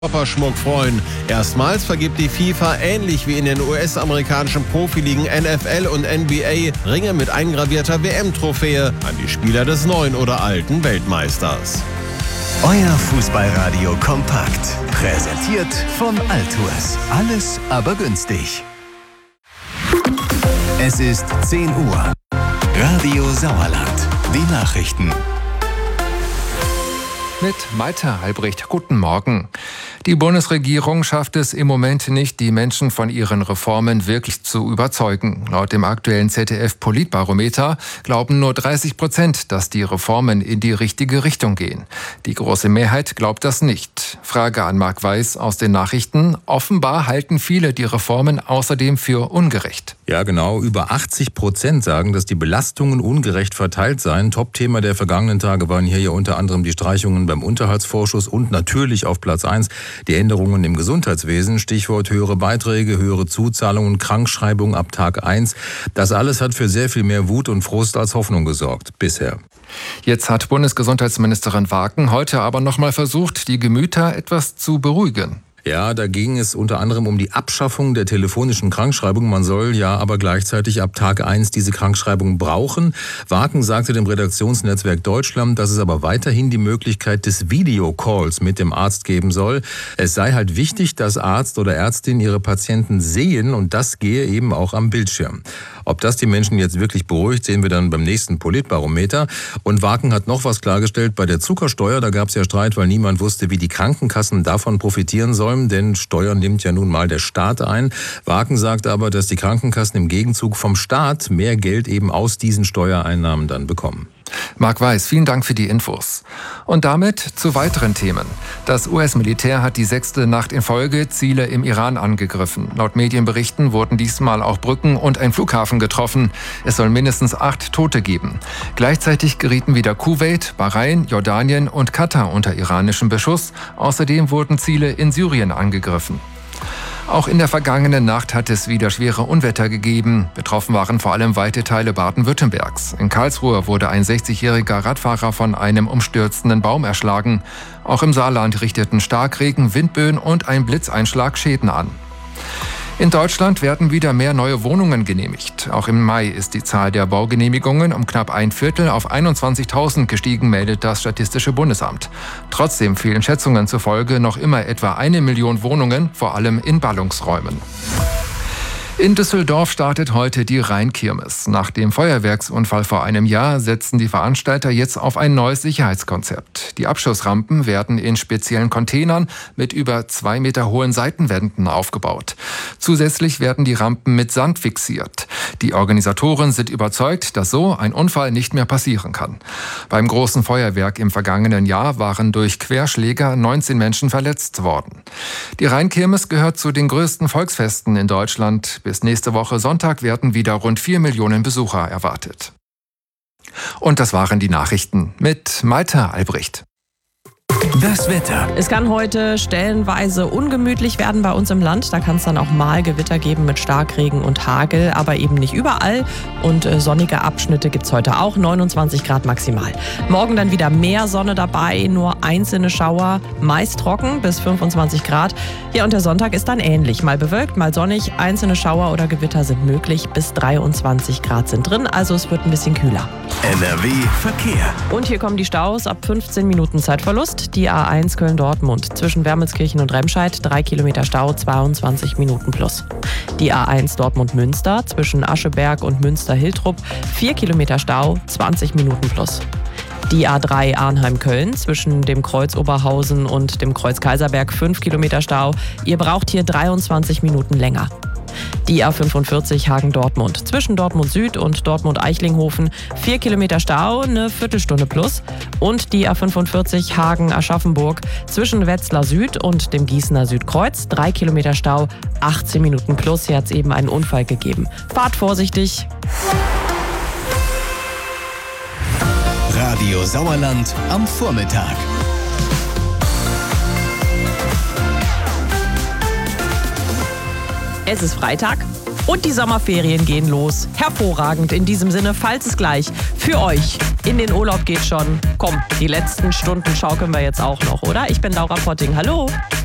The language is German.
Körperschmuck freuen. Erstmals vergibt die FIFA, ähnlich wie in den US-amerikanischen Profiligen NFL und NBA, Ringe mit eingravierter WM-Trophäe an die Spieler des neuen oder alten Weltmeisters. Euer Fußballradio kompakt. Präsentiert von Altours. Alles aber günstig. Es ist 10 Uhr. Radio Sauerland. Die Nachrichten. Mit Malte Albrecht. Guten Morgen. Die Bundesregierung schafft es im Moment nicht, die Menschen von ihren Reformen wirklich zu überzeugen. Laut dem aktuellen ZDF-Politbarometer glauben nur 30%, dass die Reformen in die richtige Richtung gehen. Die große Mehrheit glaubt das nicht. Frage an Marc Weiß aus den Nachrichten. Offenbar halten viele die Reformen außerdem für ungerecht. Ja, genau. Über 80% sagen, dass die Belastungen ungerecht verteilt seien. Top-Thema der vergangenen Tage waren hier ja unter anderem die Streichungen beim Unterhaltsvorschuss und natürlich auf Platz 1 die Änderungen im Gesundheitswesen. Stichwort höhere Beiträge, höhere Zuzahlungen, Krankschreibung ab Tag 1. Das alles hat für sehr viel mehr Wut und Frust als Hoffnung gesorgt. Bisher. Jetzt hat Bundesgesundheitsministerin Wagen heute aber nochmal versucht, die Gemüter etwas zu beruhigen. Ja, da ging es unter anderem um die Abschaffung der telefonischen Krankschreibung. Man soll ja aber gleichzeitig ab Tag 1 diese Krankschreibung brauchen. Wagen sagte dem Redaktionsnetzwerk Deutschland, dass es aber weiterhin die Möglichkeit des Videocalls mit dem Arzt geben soll. Es sei halt wichtig, dass Arzt oder Ärztin ihre Patienten sehen und das gehe eben auch am Bildschirm. Ob das die Menschen jetzt wirklich beruhigt, sehen wir dann beim nächsten Politbarometer. Und Wagen hat noch was klargestellt bei der Zuckersteuer. Da gab es ja Streit, weil niemand wusste, wie die Krankenkassen davon profitieren sollen. Denn Steuern nimmt ja nun mal der Staat ein. Wagen sagt aber, dass die Krankenkassen im Gegenzug vom Staat mehr Geld eben aus diesen Steuereinnahmen dann bekommen. Marc Weiß, vielen Dank für die Infos. Und damit zu weiteren Themen. Das US-Militär hat die 6. Nacht in Folge Ziele im Iran angegriffen. Laut Medienberichten wurden diesmal auch Brücken und ein Flughafen getroffen. Es soll mindestens 8 Tote geben. Gleichzeitig gerieten wieder Kuwait, Bahrain, Jordanien und Katar unter iranischem Beschuss. Außerdem wurden Ziele in Syrien angegriffen. Auch in der vergangenen Nacht hat es wieder schwere Unwetter gegeben. Betroffen waren vor allem weite Teile Baden-Württembergs. In Karlsruhe wurde ein 60-jähriger Radfahrer von einem umstürzenden Baum erschlagen. Auch im Saarland richteten Starkregen, Windböen und ein Blitzeinschlag Schäden an. In Deutschland werden wieder mehr neue Wohnungen genehmigt. Auch im Mai ist die Zahl der Baugenehmigungen um knapp 1/4 auf 21.000 gestiegen, meldet das Statistische Bundesamt. Trotzdem fehlen Schätzungen zufolge noch immer etwa 1 Million Wohnungen, vor allem in Ballungsräumen. In Düsseldorf startet heute die Rheinkirmes. Nach dem Feuerwerksunfall vor einem Jahr setzen die Veranstalter jetzt auf ein neues Sicherheitskonzept. Die Abschussrampen werden in speziellen Containern mit über 2 Meter hohen Seitenwänden aufgebaut. Zusätzlich werden die Rampen mit Sand fixiert. Die Organisatoren sind überzeugt, dass so ein Unfall nicht mehr passieren kann. Beim großen Feuerwerk im vergangenen Jahr waren durch Querschläger 19 Menschen verletzt worden. Die Rheinkirmes gehört zu den größten Volksfesten in Deutschland. Bis nächste Woche Sonntag werden wieder rund 4 Millionen Besucher erwartet. Und das waren die Nachrichten mit Malte Albrecht. Das Wetter. Es kann heute stellenweise ungemütlich werden bei uns im Land. Da kann es dann auch mal Gewitter geben mit Starkregen und Hagel, aber eben nicht überall. Und sonnige Abschnitte gibt es heute auch, 29 Grad maximal. Morgen dann wieder mehr Sonne dabei, nur einzelne Schauer, meist trocken bis 25 Grad. Ja, und der Sonntag ist dann ähnlich. Mal bewölkt, mal sonnig. Einzelne Schauer oder Gewitter sind möglich. Bis 23 Grad sind drin, also es wird ein bisschen kühler. NRW Verkehr. Und hier kommen die Staus ab 15 Minuten Zeitverlust. Die A1 Köln-Dortmund zwischen Wermelskirchen und Remscheid, 3 Kilometer Stau, 22 Minuten plus. Die A1 Dortmund-Münster zwischen Ascheberg und Münster-Hiltrup, 4 Kilometer Stau, 20 Minuten plus. Die A3 Arnheim-Köln zwischen dem Kreuz Oberhausen und dem Kreuz Kaiserberg, 5 Kilometer Stau. Ihr braucht hier 23 Minuten länger. Die A45 Hagen-Dortmund zwischen Dortmund Süd und Dortmund-Eichlinghofen, 4 Kilometer Stau, eine Viertelstunde plus. Und die A45 Hagen-Aschaffenburg zwischen Wetzlar Süd und dem Gießener Südkreuz, 3 Kilometer Stau, 18 Minuten plus. Hier hat es eben einen Unfall gegeben. Fahrt vorsichtig. Radio Sauerland am Vormittag. Es ist Freitag und die Sommerferien gehen los. Hervorragend in diesem Sinne, falls es gleich für euch in den Urlaub geht schon. Komm, die letzten Stunden schaukeln wir jetzt auch noch, oder? Ich bin Laura Potting. Hallo.